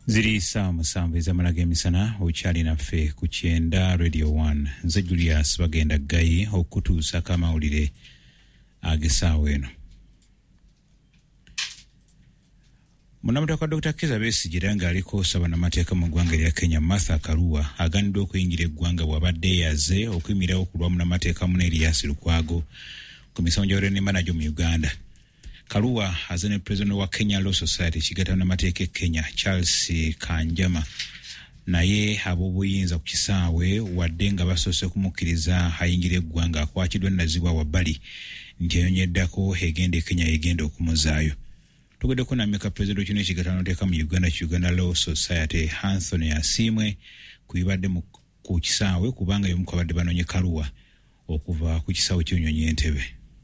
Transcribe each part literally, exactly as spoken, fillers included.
Ziri saa musanvu ez'amalaga emisana okyali naffe ku Kyenda Radio one. Nze Julius bagenda Gayi okutuusako amawulire agesaawa eno. Munnamateeka Doctor Kizza Besigye ng'aliko ssabannamateeka mu ggwanga lya Kenya Martha Karua aganidde okuyingira eggwanga bw'abadde yaze okuyimirawo ku lwa munnamateeka Muno Erias Lukwago ku misango gya manager mu Uganda. Karua azane president wa Kenya Law Society kigatana amateeka Kenya Charles Kanjama naye ab'obuyinza ku kisaawe wadde nga basoose kumukkiriza ayingire eggwanga akwatiddwa nazibwa wabbali nti eyonyeddako egenda Kenya egenda okumuzaayo. Tugeddeko nameka president kino kigatana amateeka mu Uganda Uganda Law Society Anthony Asimwe kuyibadde ku kisaawe kubanga y'omu kwabadde banonye Karua okuva ku kisaawe ky'Onyonyi Entebbe.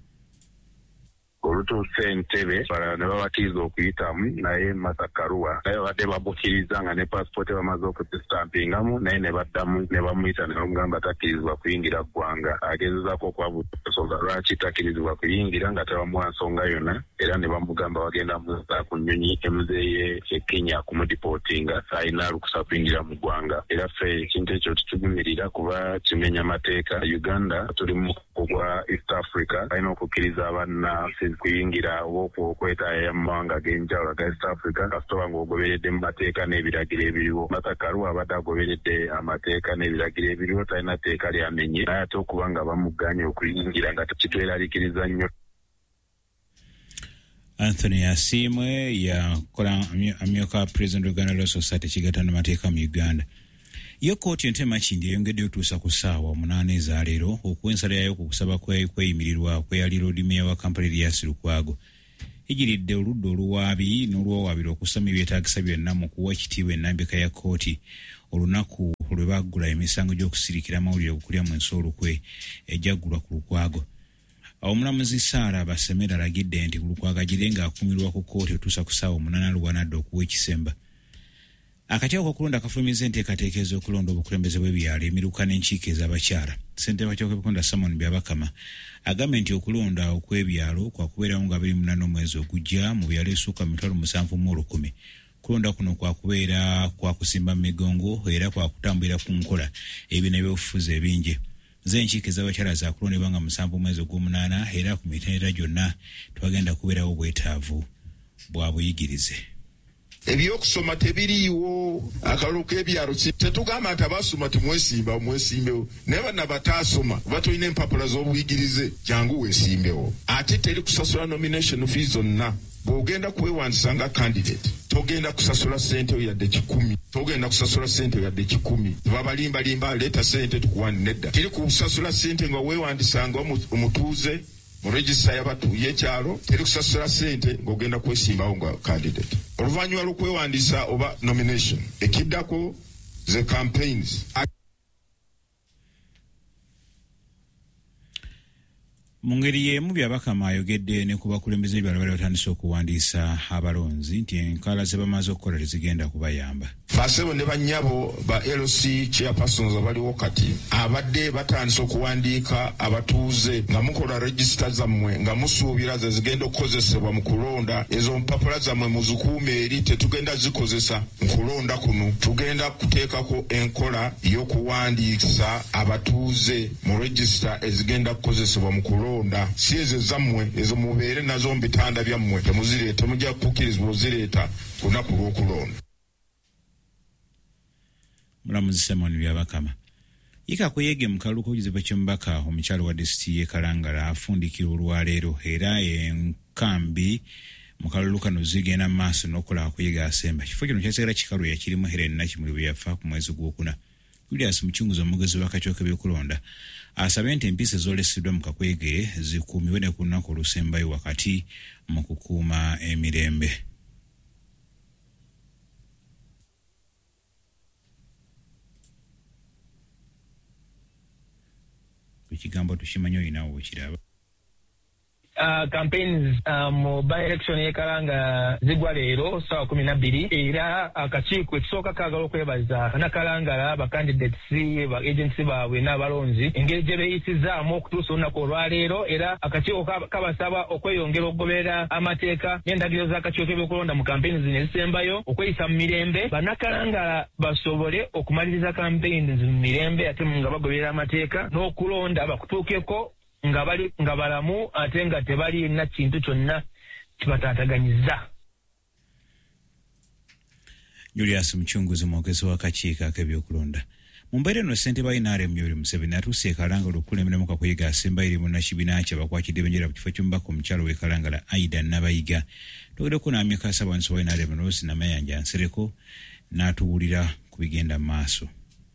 Olutuuse Entebbe ne babatiza okuyitamu naye Martha Karua naye babadde bamukkiriza nga ne passport bamaze okuzisitampingamu naye ne baddamu ne bamuyita ne bamugamba takkirizibwa kuyingira ggwanga. Agezezaako okwabuuza lwaki takkirizibwa kuyingira nga tebamuwa nsonga yonna era ne bamugamba bagenda muzza ku nnyonyi emuzeeye e Kenya kumudipootinga alina lukusa kuyingira mu ggwanga. Era ffe ekintu ekyo tukivumirira kuba kimenya amateeka. Uganda tuli mu kugwa East Africa alina okukkiriza abannaffe kuyingira okwetaaya mu mawanga ag'enjawulo aga East Africa kasitoba ng'ogoberedde mu mateeka n'ebiragiro ebiriwo. Martha Karua abadde agoberedde amateeka n'ebiragiro ebiriwo talina tteeka lyamenye naye ate okuba nga bamugganye okuyingira nga tekitweraliikiriza nnyo. Anthony Asimwe yakola amyuka president Uganda Law Society kigatana amateeka mu Uganda. Iyo kooti entema kindi eyongedde otuusa ku ssaawa munaana eza leero okuwensala yayo ku kusaba kweyimirirwa kweyali Lord Mayor wa Kampala Erias Lukwago. Ejiridde oludda oluwaabi n'olwowaabira okusoma ebyetaagisa byonna mu kuwa ekitiibwa ennambika ya kooti olunaku lwe baggula emisango gy'okusirikira amawulire okukulya mu nsi olukwe ejjaggulwa ku Lukwago. Omulamuzi Sarah Basemera alagidde nti Lukwago agire ng'akuumirwa ku kooti otuusa ku ssaawa munaana luwanadde okuwa ekisemba. Akatyawo k'okulonda kafulumiza enteekateeka ez'okulonda obukulembeze bw'ebyalo emiruka n'enkiiko ez'abakyala. Ssentebe w'Ebikonda Simon Byabakama agambye nti okulonda okw'ebyalo kwakubeerawo nga abiri mu munaana omwezi ogujja mu byalo essuuka mitwalo musanvu mu lukumi. Kulonda kuno kwakubeera kwa kusimba migongo era kwakutambulira ku nkola ebibiina by'obufuzi ebingi. Z'enkiiko ez'abakyala zaakulondebwa nga musanvu omwezi ogw'omunaana era ku mitendera gyonna twagenda kubeerawo obwetaavu bwa buyigirize. Ebyokusoma tebiriiwo akalulu k'ebyalo tetugamba nti abaasoma temwesimba mwesimbewo naye bana bataasoma batolina empapula z'obuyigirize jangu weesimbewo ate teri kusasula nomination fees zonna. Bw'ogenda kwewandisa nga candidate togenda kusasula ssente yadde kikumi togenda kusasula ssente yadde kikumi babalimbalimba leeta ssente tukuwandi nedda teri kusasula ssente nga weewandisa nga omutuuze mu register y'abatu y'ekyalo teri kusasula ssente ng'ogenda kwesimbawo nga candidate. Oluvannyuma lw'okwewandisa oba nomination ekiddako ze campaigns. Mu ngeri y'emu Byabakama ayogedde ne ku bakulembeze ebyalo bali batandise okuwandiisa abalonzi nti enkaala ze bamaze okukola tezigenda kubayamba. Basebo ne bannyabo ba L C chairpersons abaliwo kati abadde batandise okuwandiika abatuuze nga mukola register zammwe nga musuubira ze zigenda okukozesebwa mu kulonda. Ezo mpapula zammwe muzikuume eri tetugenda zikozesa mu kulonda kuno. Tugenda kuteekako enkola y'okuwandiisa abatuuze mu register ezigenda kukozesebwa mu kulonda. Si ezo zammwe ezo mubeere nazo mbitanda byammwe temuzireeta mujja kukkirizibwa ozireeta ku lunaku lw'okulonda. Mulamuzi Simon Byabakama yika kuyege mu kalulu k'obujulizi bw'ekyomubaka omukyalo wa disitulikiti y'e Kalangala afundikira olwaleero era enkambi mu kalulu kano zigenda mu maaso n'okukola kuyega asemba. Kifo kino kyasigala kikalu yakirimu Helen Nakimuli bwe yafa ku mwezi gw'okuna. Julius Muchunguzi omugezi w'akakiiko k'ebyokulonda asabye nti empisa ez'olesiddwa mu kakwege zikuumibwe ne ku lunaku olusembayo wakati mu kukuuma emirembe. Ekigambo tukimanyi olinawo wekiraba. uh, campaigns uh, mu by election y'ekalanga zigwa leero sawa kumi na bbiri era akakiiko ekisooka kaagala okwebaza nakalangala ba candidates ba agency baabwe n'abalonzi engeri gye beeyisizaamu okutuusa olunaku olwaleero era akakiiko kabasaba okweyongera okugoberera amateeka n'endagiro z'akakiiko k'ebyokulonda mu campaigns zino ezisembayo okweyisa mu mirembe banakalangala basobole okumaliriza campaigns mu mirembe ate nga bagoberera amateeka n'okulonda bakutuukeko nga bali nga balamu ate nga tebali na kintu kyonna kibataataganyiza. Julius Mchunguzi mwogezi w'akakiiko ak'ebyokulonda. Mu mbeera eno ssentebe wa N R M Yoweri Museveni atuuse e Kalangala okukulemberamu Kakuyiga asemba eri munnakibiina kye abakwatidde benjera ku kifo ky'omubaka omukyalo w'e Kalangala Aida Nabayiga. Twogereko n'amyuka ssaabawanisi wa N R M Rose Namayanja Nsereko n'atubuulira ku bigenda mu maaso.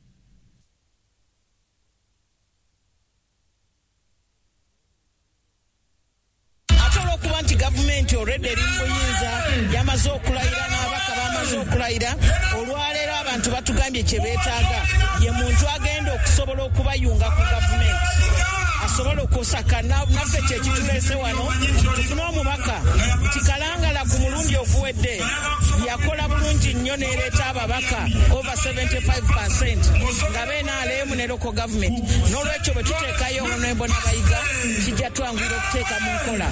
Okuba nti gavumenti already eri mu buyinza yamaze okulayira n'abaka bamaze okulayira olwaleero abantu batugambye kye beetaaga ye muntu agenda okusobola okubayunga ku gavumenti asobola okusaka naffe kyekituleese wano tufune omubaka nti Kalangala ku mulundi oguwedde yakola bulungi nnyo n'ereeta ababaka over seventy-five percent nga beena aleemu ne local government n'olwekyo bwe tuteekayo Honorable Nabayiga kijja twanguyira okuteeka mu nkola.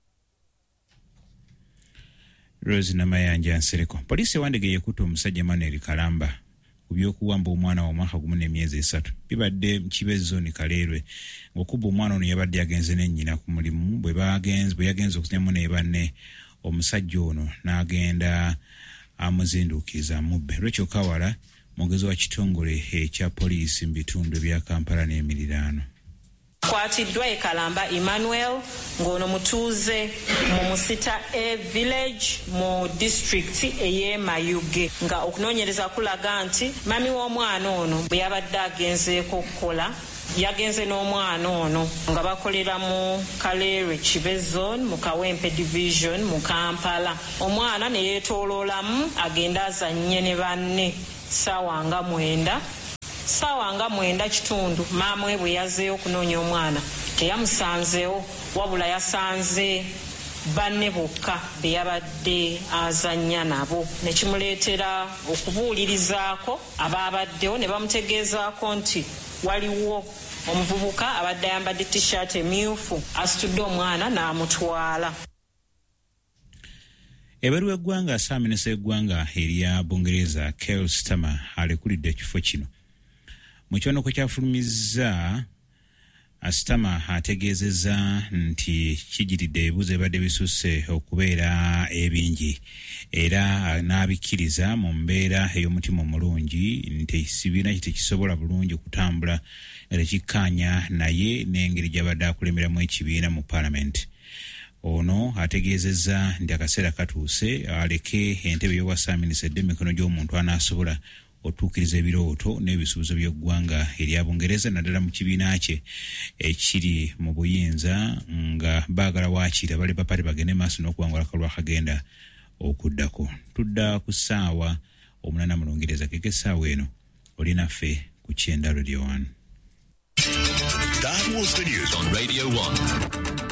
Rose Namayanja Nsereko. Poliisi ewandege yekuta omusajja Manuel Kalamba ku by'okuwamba omwana wa mwaka gumu n'emyezi esatu. Bibadde Kibezo zone Kaleerwe. Ng'okubba omwana ono yabadde agenze ne nnyina ku mulimu bwe bagenze bwe yagenze okusinyamu ne banne omusajja ono n'agenda amuzinduukiriza mubbe. Rachel Kawala mwogezi wa kitongole ekya poliisi mu bitundu ebya Kampala n'emiriraano. Kwatiddwa e Kalamba Emmanuel ng'ono mutuuze mu Musita A village mu district ey'e Mayuge nga okunoonyereza kulaga nti mami w'omwana ono bwe yabadde agenzeeko okukola yagenze n'omwana ono nga bakolera mu Kaleerwe Kibezo zone mu Kawempe division mu Kampala. Omwana ne yeetooloolamu agenda azannye ne banne ssaawa nga mwenda. Sawa nga mwenda kitundu maama we bwe yazeeyo okunoonya omwana teyamusanzeewo wabula yasanze banne bokka be yabadde azannya nabo ne kimuleetera okubuulirizaako abaabaddewo ne bamutegeezaako nti waliwo omuvubuka abadde ayambadde t-shirt emyufu asitudde omwana n'amutwala. Ebweru w'eggwanga asaaminisa eggwanga erya Bungereza Keir Starmer alekulidde ekifo kino. Mu kiwanuko kyafulumizza Starmer ategeezezza nti kijiridde ebibuuzo ebadde bisusse okubeera ebingi era n'abikkiriza mu mbeera ey'omutima omulungi nti ekibiina kye tekisobola bulungi okutambula era kikkaanya naye n'engeri gy'abadde akulemberamu ekibiina mu paalamenti. Ono ategeezezza nti akaseera katuuse aleke entebe y'obwasaaminisa edde emikono gy'omuntu anaasobola otuukiriza ebirooto n'ebisuubizo by'eggwanga erya Bungereza naddala mu kibiina kye ekiri mu buyinza nga baagala waakiri Labour Party bagende maaso n'okuwangula akalulu akagenda okuddako. Tudda ku ssaawa omunana mu Lungereza keke essaawa eno oli naffe ku Kyenda Radio one. That was the news on Radio one.